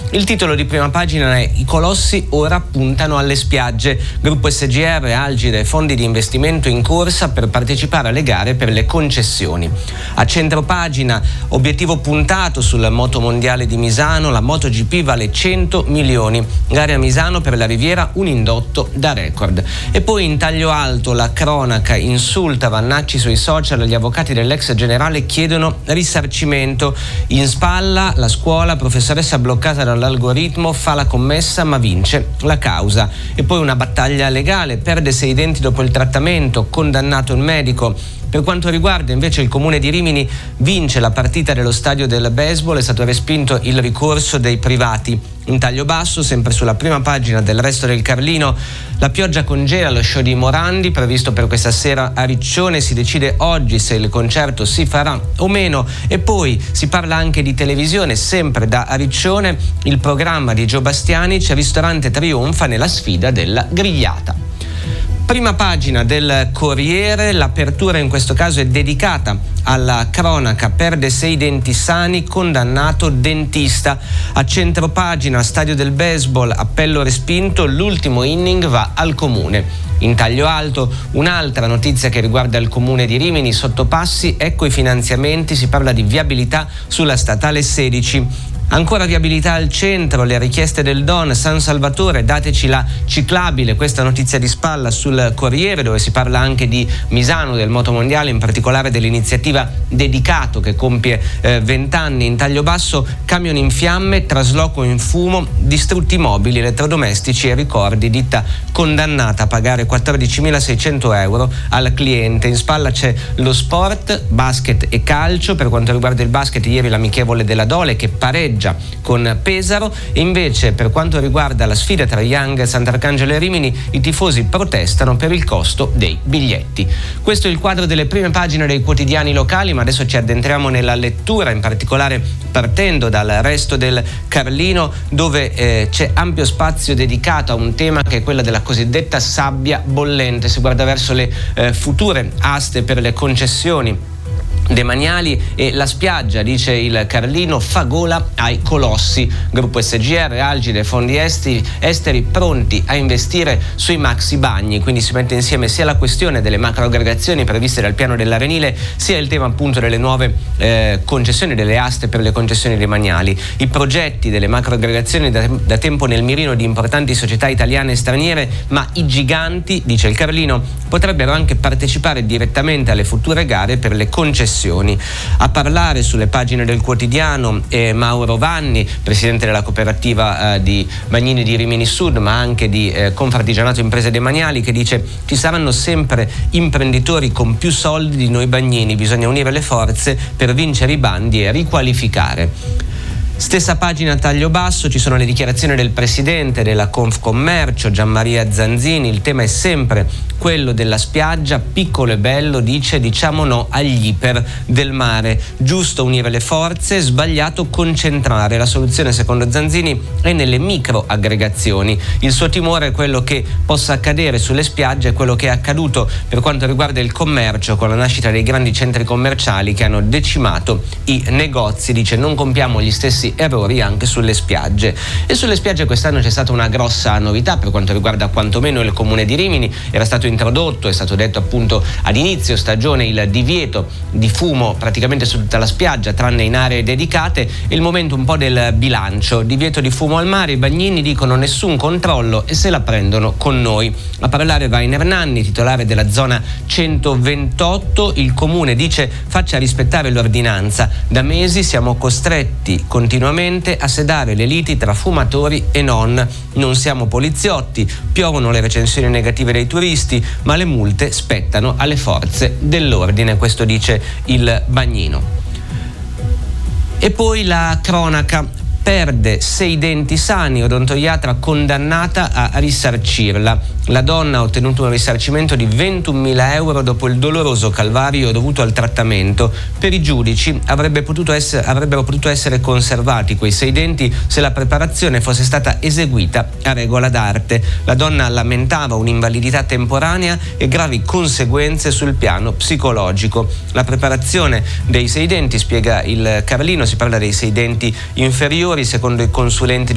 Il titolo di prima pagina è: i colossi ora puntano alle spiagge. Gruppo SGR, Algide e fondi di investimento in corsa per partecipare alle gare per le concessioni. A centropagina, obiettivo puntato sul motomondiale di Misano, la MotoGP vale 100 milioni. L'area Misano per la Riviera, un indotto da record. E poi in taglio alto la cronaca: insulta Vannacci sui social, gli avvocati dell'ex generale chiedono risarcimento. In spalla la scuola, professoressa bloccata dall'algoritmo, fa la commessa ma vince la causa. E poi una battaglia legale: perde 6 denti dopo il trattamento, condannato il medico. Per quanto riguarda invece il comune di Rimini, vince la partita dello stadio del baseball, è stato respinto il ricorso dei privati. In taglio basso, sempre sulla prima pagina del Resto del Carlino, la pioggia congela lo show di Morandi previsto per questa sera a Riccione, si decide oggi se il concerto si farà o meno. E poi si parla anche di televisione, sempre da Riccione, il programma di Gio Bastianic, ristorante trionfa nella sfida della grigliata. Prima pagina del Corriere, l'apertura in questo caso è dedicata alla cronaca: perde 6 denti sani, condannato dentista. A centropagina, stadio del baseball, appello respinto, l'ultimo inning va al comune. In taglio alto un'altra notizia che riguarda il comune di Rimini: sottopassi, ecco i finanziamenti, si parla di viabilità sulla statale 16. Ancora viabilità al centro, le richieste del Don, San Salvatore, dateci la ciclabile. Questa notizia di spalla sul Corriere, dove si parla anche di Misano, del motomondiale, in particolare dell'iniziativa Dedicato che compie 20 anni. In taglio basso, camion in fiamme, trasloco in fumo, distrutti mobili, elettrodomestici e ricordi, ditta condannata a pagare 14.600 euro al cliente. In spalla c'è lo sport, basket e calcio. Per quanto riguarda il basket, ieri l'amichevole della Dole che pareggia con Pesaro. E invece per quanto riguarda la sfida tra Young, Sant'Arcangelo e Rimini, i tifosi protestano per il costo dei biglietti. Questo è il quadro delle prime pagine dei quotidiani locali, ma adesso ci addentriamo nella lettura, in particolare partendo dal Resto del Carlino, dove c'è ampio spazio dedicato a un tema che è quello della cosiddetta sabbia bollente. Si guarda verso le future aste per le concessioni demaniali e la spiaggia, dice il Carlino, fa gola ai colossi. Gruppo SGR, Algide, fondi esteri pronti a investire sui maxi bagni. Quindi si mette insieme sia la questione delle macroaggregazioni previste dal piano dell'Arenile, sia il tema appunto delle nuove concessioni, delle aste per le concessioni demaniali. I progetti delle macroaggregazioni da tempo nel mirino di importanti società italiane e straniere, ma i giganti, dice il Carlino, potrebbero anche partecipare direttamente alle future gare per le concessioni. A parlare sulle pagine del quotidiano Mauro Vanni, presidente della cooperativa di Bagnini di Rimini Sud, ma anche di Confartigianato Imprese Demaniali, che dice: ci saranno sempre imprenditori con più soldi di noi bagnini, bisogna unire le forze per vincere i bandi e riqualificare. Stessa pagina taglio basso, ci sono le dichiarazioni del presidente della Confcommercio, Gianmaria Zanzini. Il tema è sempre quello della spiaggia, piccolo e bello, dice, diciamo no agli iper del mare, giusto unire le forze, sbagliato concentrare. La soluzione, secondo Zanzini, è nelle microaggregazioni. Il suo timore è quello che possa accadere sulle spiagge, è quello che è accaduto per quanto riguarda il commercio, con la nascita dei grandi centri commerciali che hanno decimato i negozi. Dice: non compiamo gli stessi errori anche sulle spiagge. E sulle spiagge quest'anno c'è stata una grossa novità per quanto riguarda quantomeno il comune di Rimini. Era stato introdotto, è stato detto appunto ad inizio stagione, il divieto di fumo praticamente su tutta la spiaggia tranne in aree dedicate. È il momento un po' del bilancio: divieto di fumo al mare, i bagnini dicono nessun controllo e se la prendono con noi. A parlare Rainer Nanni, titolare della zona 128. Il comune dice: faccia rispettare l'ordinanza, da mesi siamo costretti continuamente a sedare le liti tra fumatori e non siamo poliziotti, piovono le recensioni negative dei turisti, ma le multe spettano alle forze dell'ordine. Questo dice il bagnino. E poi la cronaca: perde 6 denti sani, odontoiatra condannata a risarcirla. La donna ha ottenuto un risarcimento di 21.000 euro dopo il doloroso calvario dovuto al trattamento. Per i giudici avrebbero potuto essere conservati quei 6 denti se la preparazione fosse stata eseguita a regola d'arte. La donna lamentava un'invalidità temporanea e gravi conseguenze sul piano psicologico. La preparazione dei 6 denti, spiega il Carlino, si parla dei 6 denti inferiori, secondo i consulenti